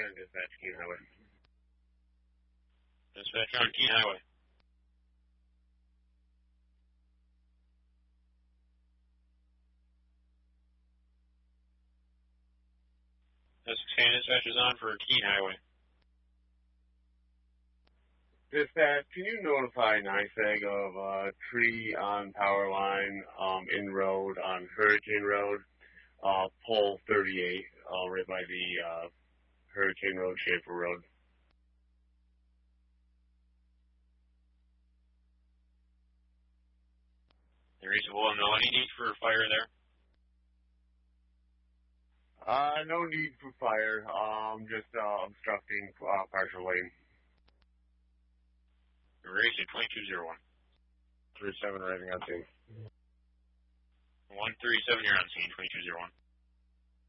on dispatch, Keene Highway. Dispatch on Keene Highway. Dispatch is on for Keene Highway. Dispatch, can you notify NYSEG of a tree on power line in road on Hurricane Road, pole 38, right by the Hurricane Road, Schaefer Road? Reasonable, and any need for fire there? No need for fire, just obstructing partial lane. Race at 2201. 37 rating on scene. 137, you're on scene, 2201.